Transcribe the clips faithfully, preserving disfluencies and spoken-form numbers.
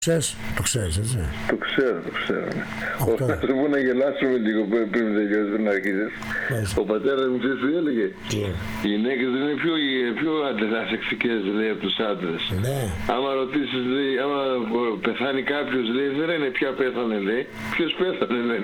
Ξέρεις, το ξέρεις, έτσι. Το ξέρω, το ξέρω. Ναι. Να σου πω να γελάσουμε λίγο πριν τελειώσει, πριν αρχίσεις. Ο πατέρας μου ξέρεις τι έλεγε. Yeah. Οι γυναίκες δεν είναι πιο, πιο ασεξικές, λέει, από τους άντρες. Ναι. Άμα ρωτήσεις, λέει, άμα πεθάνει κάποιος, λέει, δεν είναι ποια πέθανε, λέει. Ποιος πέθανε, λέει.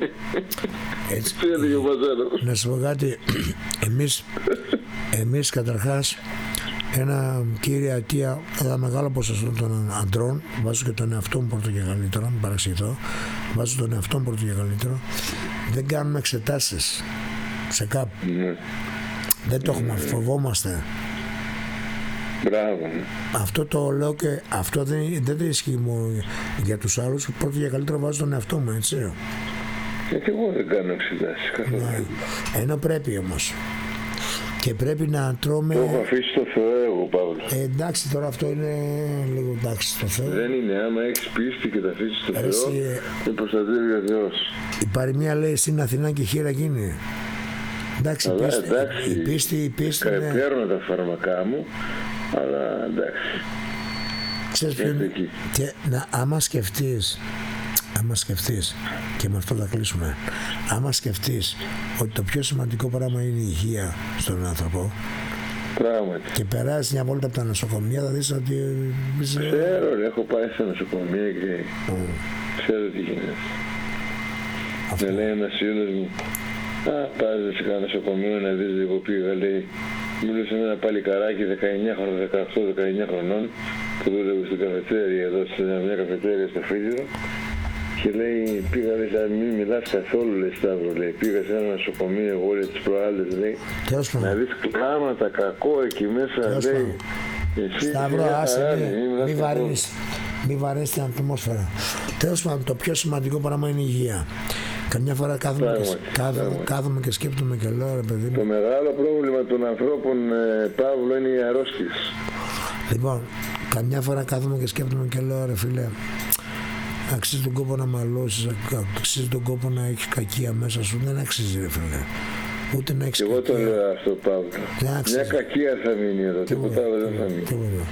Έτσι. Τι έλεγε ο πατέρας. Να σου πω κάτι, εμείς, εμείς καταρχάς, ένα κύρια αιτία, ένα μεγάλο ποσοστό των αντρών, βάζω και τον εαυτό μου πρώτο και καλύτερο, μην παραξηγηθώ, βάζω τον εαυτό μου πρώτο και καλύτερο, δεν κάνουμε εξετάσεις σε κάπου. Ναι. Δεν το έχουμε, φοβόμαστε. Μπράβο. Αυτό το λέω και αυτό δεν, δεν ισχύει μόνο για τους άλλους, πρώτο και καλύτερο βάζω τον εαυτό μου, έτσι. Γιατί εγώ δεν κάνω εξετάσεις καθόλου. Ναι. Ενώ πρέπει όμως. Και πρέπει να τρώμε. Το έχω αφήσει στο Θεό εγώ, Παύλο. Ε, εντάξει, τώρα αυτό είναι λίγο εντάξει στο Θεό. Δεν είναι, άμα έχεις πίστη και τα αφήσεις στο Θεό, Εσύ, με προστατεύει ο Θεός. Η παροιμία λέει στην Αθηνά και χείρα γίνει. Εντάξει, Αλλά, πίστη, εντάξει, η πίστη, η πίστη κα- είναι... παίρνω τα φάρμακά μου, αλλά εντάξει. Ξέρεις ποιο είναι, και να, άμα σκεφτείς, άμα σκεφτείς, και με αυτό θα κλείσουμε, άμα σκεφτείς ότι το πιο σημαντικό πράγμα είναι η υγεία στον άνθρωπο Πράγματι. και περάσεις μια βόλτα από τα νοσοκομεία, θα δεις ότι... Ξέρω, ρε, έχω πάει στα νοσοκομεία και Mm. ξέρω τι γίνεται. Αυτό. Με λέει ένας φίλος μου, α, πας σε κανένα νοσοκομείο να δεις, εγώ πήγα, λέει, μιλούσε με ένα παλικαράκι δεκαεννιά χρονών, δεκαοκτώ δεκαεννιά χρονών, που δούλευε στην καφετέρια εδώ, σε μια καφετέρια στο Φρύδυρο, και λέει, πήγα, λέει, σαν μην μιλάς καθόλου, λέει, Σταύρο, λέει, πήγα σε ένα νοσοκομείο, εγώ, λέει, τις προάλλες, λέει, Τέλος να πάντων. δεις κλάματα, κακό εκεί μέσα, Τέλος λέει. πάντων. Εσύ, Σταύρο, μια άσε χαρά, με, μην μιλάς μη καθόλου. βαρύνεις, μη βαρύνεις την ατμόσφαιρα. Τέλος πάντων, το πιο σημαντικό πράγμα είναι η υγεία. Καμιά φορά κάθομαι, και, Πράγματι, κάθομαι, πράγματι. κάθομαι και σκέπτομαι και λέω, ρε παιδί Το μου. μεγάλο πρόβλημα των ανθρώπων, ε, Παύλο, είναι οι αρρώστιες. Λοιπόν, καμιά φορά κάθομαι και σκέπτομαι και λέω, ρε φίλε, αξίζει τον κόπο να μαλώσεις, αξίζει τον κόπο να έχεις κακία μέσα σου. Δεν αξίζει, ρε φίλε. Ούτε να έχεις Και εγώ το κακία. λέω αυτό, Παύλο. Δεν Μια αξίζει. κακία θα μείνει εδώ, τίποτα άλλο δεν θα μείνει. Τίποτα.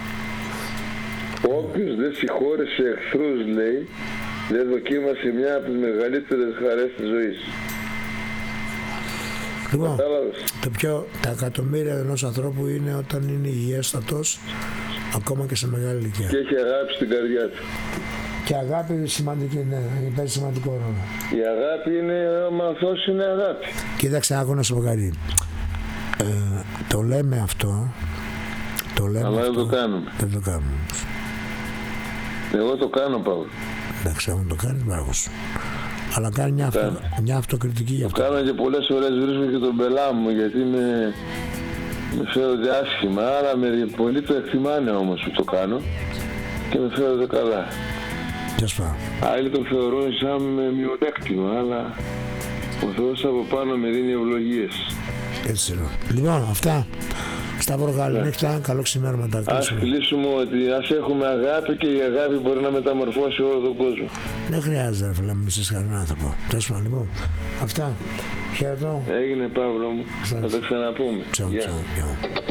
Όποιος δεν συγχώρεσε εχθρούς, λέει, δεν δοκίμασε μια από τις μεγαλύτερες χαρές της ζωής. Λοιπόν, Κατάλαβες. το πιο, τα εκατομμύρια ενός ανθρώπου είναι όταν είναι υγιέστατος, ακόμα και σε μεγάλη ηλικία. Και έχει αγάπη στην καρδιά του. Και αγάπη σημαντική, ναι, παίζει σημαντικό ρόλο. Η αγάπη είναι, ο Αθώος είναι αγάπη. Κοίταξε, άκου να σου πω κάτι. Ε, το λέμε αυτό, το λέμε Αλλά δεν αυτό, το κάνουμε. δεν το κάνουμε. Εγώ το κάνω, Παύλο. Εντάξει, αν το κάνεις, μπράβο σου. Αλλά κάνει μια, αυτο, Κάνω. μια αυτοκριτική γι' αυτό. Κάνω και πολλές φορές βρίσκω και τον πελά μου, γιατί με, με φέρονται άσχημα. Άρα με, πολλοί το εκτιμάνε όμως που το κάνω και με φέρονται καλά. Τέλος πάντων. Άλλοι το θεωρούν σαν μειονέκτημα, αλλά ο Θεός από πάνω με δίνει ευλογίες. Έτσι είναι. Λοιπόν, αυτά. Σταύρο, καλή νύχτα, καλό ξημέρωμα, τα Ας κλείσουμε. κλείσουμε ότι ας έχουμε αγάπη και η αγάπη μπορεί να μεταμορφώσει όλο τον κόσμο. Δεν χρειάζεται, ρε φίλε, να μισείς κανέναν άνθρωπο. Τέλος πάντων, λοιπόν. Αυτά. Χαίρετο. Έγινε, Παύλο μου. Θα τα ξαναπούμε. Τσαου, Γεια. τσαου. Γεια.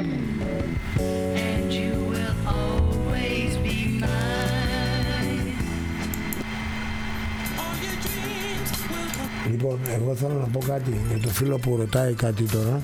And you will always be mine. Λοιπόν, εγώ θέλω να πω κάτι για το φίλο που ρωτάει κάτι τώρα.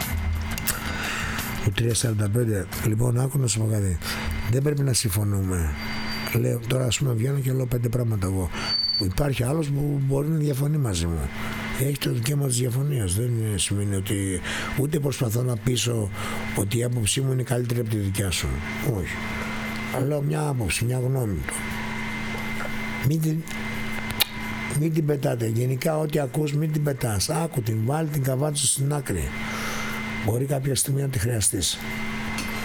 Ο τρία σαράντα πέντε. Λοιπόν, άκου να σου πω κάτι. Δεν πρέπει να συμφωνούμε. Λέω, τώρα ας πούμε βγαίνω και λέω πέντε πράγματα εγώ. Υπάρχει άλλος που μπορεί να διαφωνεί μαζί μου. Έχει το δικαίωμα της διαφωνίας. Δεν σημαίνει ότι ούτε προσπαθώ να πείσω ότι η άποψή μου είναι καλύτερη από τη δικιά σου. Όχι. Αλλά λέω μια άποψη, μια γνώμη του. Μην την, μην την πετάτε. Γενικά ό,τι ακούς μην την πετάς. Άκου την, βάλει την καβάτσα στην άκρη. Μπορεί κάποια στιγμή να τη χρειαστείς.